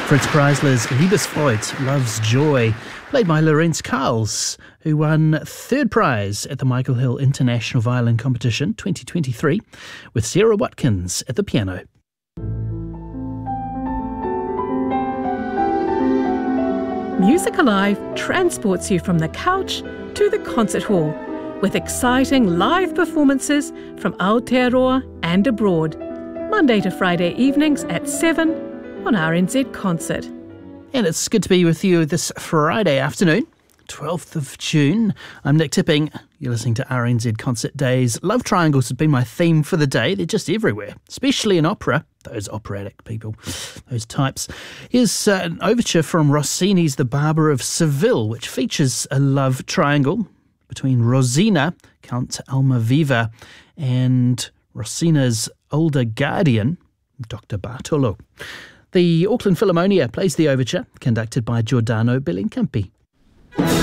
Fritz Kreisler's Liebesfreud, Love's Joy, played by Lorenz Karls, who won third prize at the Michael Hill International Violin Competition 2023, with Sarah Watkins at the piano. Music Alive transports you from the couch to the concert hall with exciting live performances from Aotearoa and abroad, Monday to Friday evenings at 7 on RNZ Concert. And it's good to be with you this Friday afternoon, 12th of June. I'm Nick Tipping. You're listening to RNZ Concert Days. Love triangles have been my theme for the day. They're just everywhere, especially in opera. Those operatic people, those types. Here's an overture from Rossini's The Barber of Seville, which features a love triangle between Rosina, Count Almaviva, and Rosina's older guardian, Dr. Bartolo. The Auckland Philharmonia plays the overture, conducted by Giordano Bellincampi.